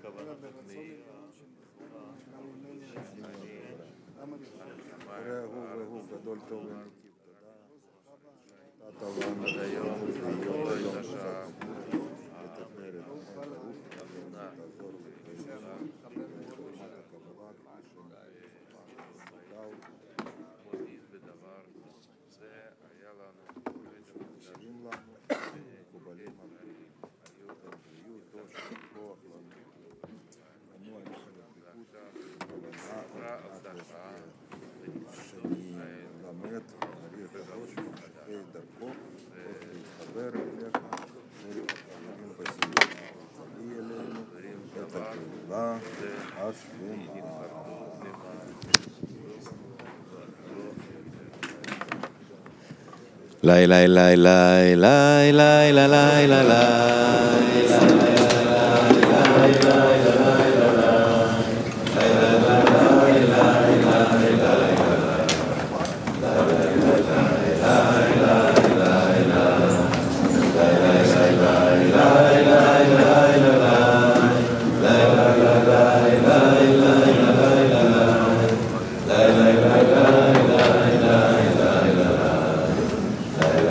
הוא גדול טוב ומקיף, תודה. אתה עד היום, ויום השעה, ותפארת, תעזור בדבר, זה היה לנו, מקשיבים לנו, מקובלים אחרים, היו בריאות, תושר, כוח לנו, מנוע לפיקות, ספרה הבטחה, שאני למד, מעריך הראש, משקי דרכו, להתחבר אליך, ולחברים בסיום, תביא אלינו את הגאולה השלמה. לילה לילה לילה לילה לילה לילה